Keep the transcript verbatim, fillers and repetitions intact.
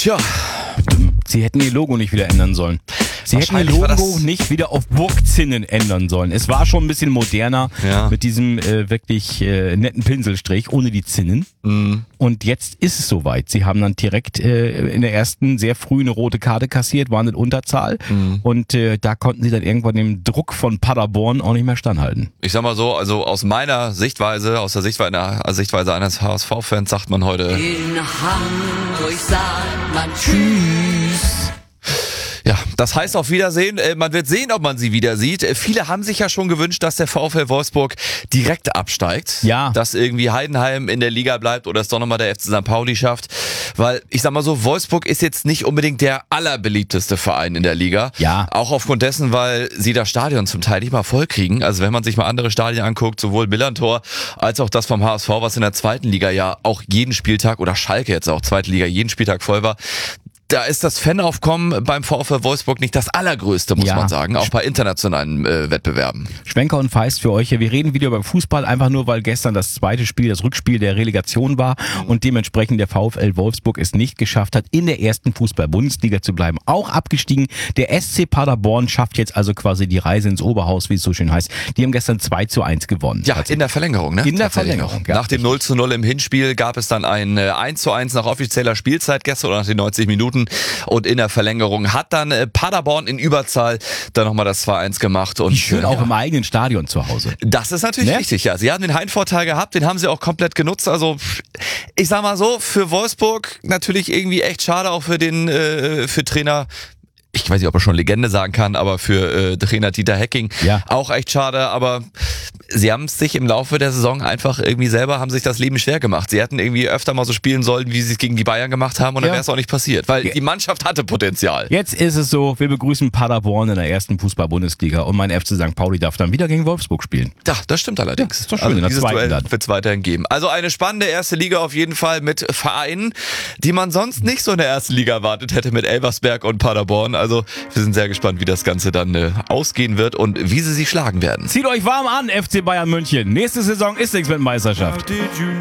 Tja, Sie hätten ihr Logo nicht wieder ändern sollen. Sie hätten ihr Wahrscheinlich war Logo das- nicht wieder auf Burgzinnen ändern sollen. Es war schon ein bisschen moderner Ja. mit diesem äh, wirklich äh, netten Pinselstrich ohne die Zinnen. Mhm. Und jetzt ist es soweit. Sie haben dann direkt äh, in der ersten sehr früh eine rote Karte kassiert, waren in Unterzahl. Mhm. Und äh, da konnten sie dann irgendwann dem Druck von Paderborn auch nicht mehr standhalten. Ich sag mal so, also aus meiner Sichtweise, aus der Sichtweise, Sichtweise eines H S V-Fans sagt man heute, In Hamburg sagt man Tschüss. ja, das heißt auf Wiedersehen. Äh, Man wird sehen, ob man sie wieder sieht. Äh, Viele haben sich ja schon gewünscht, dass der VfL Wolfsburg direkt absteigt. Ja. Dass irgendwie Heidenheim in der Liga bleibt oder es doch nochmal der F C Sankt Pauli schafft. Weil, ich sag mal so, Wolfsburg ist jetzt nicht unbedingt der allerbeliebteste Verein in der Liga. Ja. Auch aufgrund dessen, weil sie das Stadion zum Teil nicht mal voll kriegen. Also wenn man sich mal andere Stadien anguckt, sowohl Millantor als auch das vom H S V, was in der zweiten Liga ja auch jeden Spieltag, oder Schalke jetzt auch zweite Liga, jeden Spieltag voll war. Da ist das Fanaufkommen beim VfL Wolfsburg nicht das allergrößte, muss Ja. man sagen, auch bei internationalen äh, Wettbewerben. Schwenker und Feist für euch. Wir reden wieder über Fußball, einfach nur, weil gestern das zweite Spiel, das Rückspiel der Relegation war und dementsprechend der VfL Wolfsburg es nicht geschafft hat, in der ersten Fußball-Bundesliga zu bleiben. Auch abgestiegen. Der S C Paderborn schafft jetzt also quasi die Reise ins Oberhaus, wie es so schön heißt. Die haben gestern zwei zu eins gewonnen. Ja, in der Verlängerung, ne? In der Tatsächlich Verlängerung, auch. ja. Nach dem null zu null im Hinspiel gab es dann ein äh, eins zu eins nach offizieller Spielzeit gestern oder nach den neunzig Minuten. Und in der Verlängerung hat dann äh, Paderborn in Überzahl dann nochmal das zwei eins gemacht. Und Wie schön äh, auch ja. im eigenen Stadion zu Hause. Das ist natürlich Ne? richtig, ja. Sie haben den Heimvorteil gehabt, den haben sie auch komplett genutzt. Also ich sag mal so, für Wolfsburg natürlich irgendwie echt schade, auch für den äh, für Trainer. Ich weiß nicht, ob er schon Legende sagen kann, aber für äh, Trainer Dieter Hecking Ja. auch echt schade. Aber sie haben es sich im Laufe der Saison einfach irgendwie selber, haben sich das Leben schwer gemacht. Sie hätten irgendwie öfter mal so spielen sollen, wie sie es gegen die Bayern gemacht haben und dann Ja. wäre es auch nicht passiert. Weil Ja. die Mannschaft hatte Potenzial. Jetzt ist es so, wir begrüßen Paderborn in der ersten Fußball-Bundesliga und mein F C Sankt Pauli darf dann wieder gegen Wolfsburg spielen. Ja, das stimmt allerdings. Ja, ist doch schön, in der dieses zweiten Duell dann. wird es weiterhin geben. Also eine spannende erste Liga auf jeden Fall mit Vereinen, die man sonst nicht so in der ersten Liga erwartet hätte, mit Elversberg und Paderborn. Also wir sind sehr gespannt, wie das Ganze dann äh, ausgehen wird und wie sie sich schlagen werden. Zieht euch warm an, F C Bayern München. Nächste Saison ist nichts mit Meisterschaft.